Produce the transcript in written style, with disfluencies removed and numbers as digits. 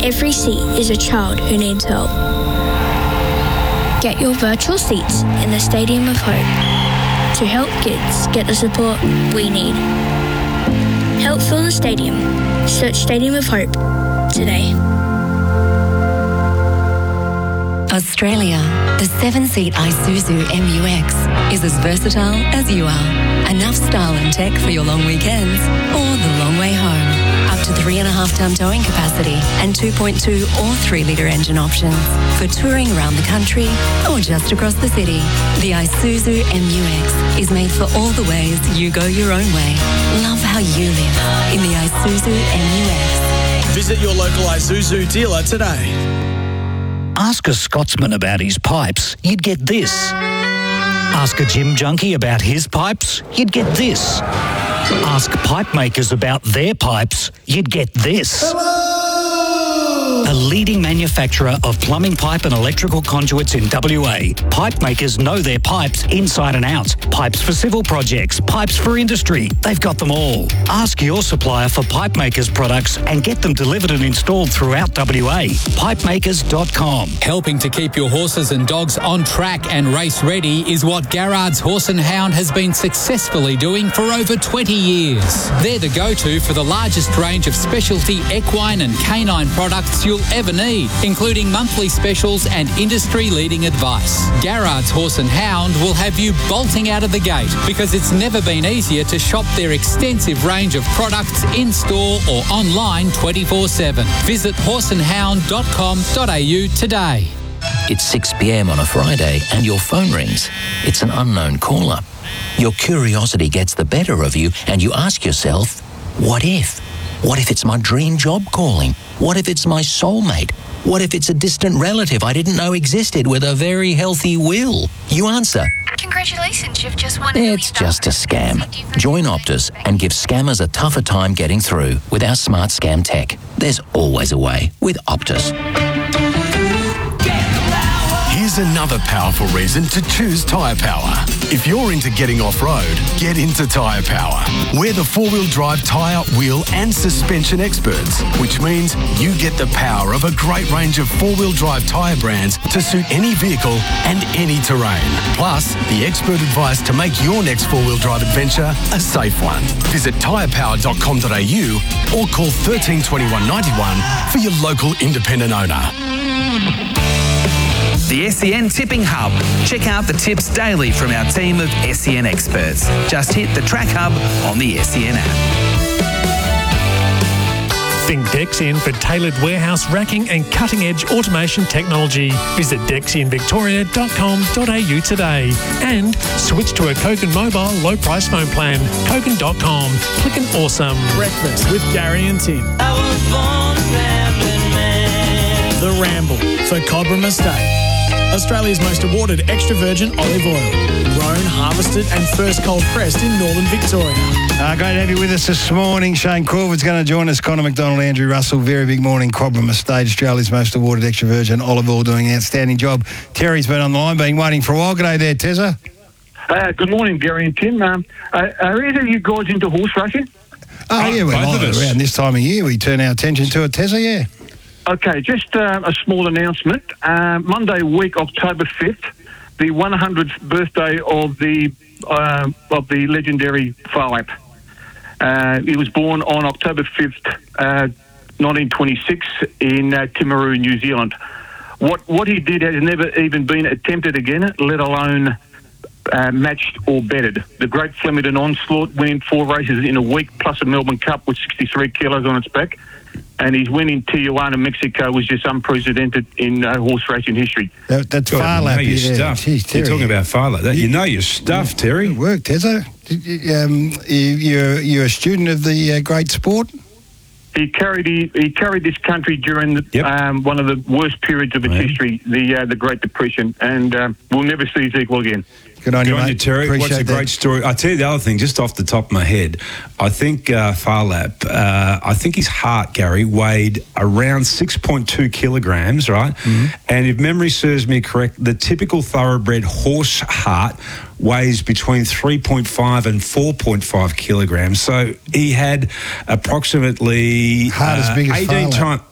Every seat is a child who needs help. Get your virtual seats in the Stadium of Hope to help kids get the support we need. Help fill the stadium. Search Stadium of Hope today. Australia, the 7-seat Isuzu MU-X is as versatile as you are. Enough style and tech for your long weekends or the long way home. Up to 3.5-tonne towing capacity and 2.2 or 3-litre engine options for touring around the country or just across the city. The Isuzu MU-X is made for all the ways you go your own way. Love how you live in the Isuzu MU-X. Visit your local Isuzu dealer today. Ask a Scotsman about his pipes, you'd get this. Ask a gym junkie about his pipes, you'd get this. Ask pipe makers about their pipes, you'd get this. A leading manufacturer of plumbing pipe and electrical conduits in WA. Pipe makers know their pipes inside and out. Pipes for civil projects, pipes for industry. They've got them all. Ask your supplier for pipe makers products and get them delivered and installed throughout WA. Pipemakers.com. Helping to keep your horses and dogs on track and race ready is what Garrard's Horse and Hound has been successfully doing for over 20 years. They're the go-to for the largest range of specialty equine and canine products you'll ever need, including monthly specials and industry-leading advice. Garrard's Horse and Hound will have you bolting out of the gate because it's never been easier to shop their extensive range of products in-store or online 24/7. Visit horseandhound.com.au today. It's 6 p.m. on a Friday and your phone rings. It's an unknown caller. Your curiosity gets the better of you and you ask yourself, what if? What if it's my dream job calling? What if it's my soulmate? What if it's a distant relative I didn't know existed with a very healthy will? You answer, congratulations, you've just won. it's just a scam. Join Optus and give scammers a tougher time getting through with our smart scam tech. There's always a way with Optus. Here's another powerful reason to choose Tyre Power. If you're into getting off-road, get into Tyre Power. We're the four-wheel drive tyre, wheel and suspension experts, which means you get the power of a great range of four-wheel drive tyre brands to suit any vehicle and any terrain. Plus, the expert advice to make your next four-wheel drive adventure a safe one. Visit tyrepower.com.au or call 13 21 91 for your local independent owner. The SEN Tipping Hub. Check out the tips daily from our team of SEN experts. Just hit the Track Hub on the SEN app. Think Dexian for tailored warehouse racking and cutting-edge automation technology. Visit dexianvictoria.com.au today and switch to a Kogan mobile low-price phone plan. Kogan.com. Click and awesome. Breakfast with Gary and Tim. I was born a rambling man. The Ramble for Cobram Estate. Australia's most awarded extra virgin olive oil. Grown, harvested and first cold pressed in northern Victoria. Great to have you with us this morning. Shane Crawford's going to join us. Connor McDonald, Andrew Russell. Very big morning. Cobram Estate, Australia's most awarded extra virgin olive oil, doing an outstanding job. Terry's been on the line, been waiting for a while. G'day there, Tezza. Good morning, Gary and Tim. Are either of you guys into horse racing? Yeah, we're around this time of year. We turn our attention to it, Tezza, yeah. Okay, just a small announcement. Monday week, October 5th, the 100th birthday of the legendary Phar Lap. He was born on October 5th, 1926 in Timaru, New Zealand. What he did has never even been attempted again, let alone matched or betted. The Great Flemington Onslaught, winning 4 races in a week, plus a Melbourne Cup with 63 kilos on its back. And his win in Tijuana, Mexico, was just unprecedented in horse racing history. That's Phar Lap. You know your stuff. You're talking about Phar Lap. You know your stuff, Terry. Good work, Tezza. You're a student of the great sport? He carried this country during one of the worst periods of its history, the Great Depression, and we'll never see his equal again. Good on you, mate. Terry. Appreciate What's a great story. I'll tell you the other thing, just off the top of my head. I think Phar Lap, I think his heart, Gary, weighed around 6.2 kilograms, right? Mm-hmm. And if memory serves me correct, the typical thoroughbred horse heart weighs between 3.5 and 4.5 kilograms. So he had approximately heart as big as 18 times.